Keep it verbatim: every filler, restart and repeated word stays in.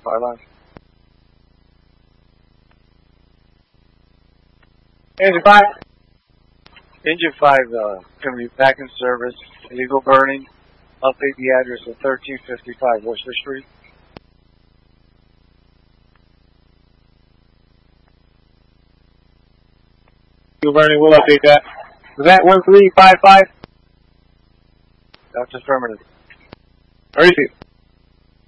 five line. Engine five. Engine five, uh, going to be back in service. Eagle burning. Update the address of thirteen fifty-five Worcester Street. Eagle burning, we'll update that. Event one three five five. That's affirmative. Receive.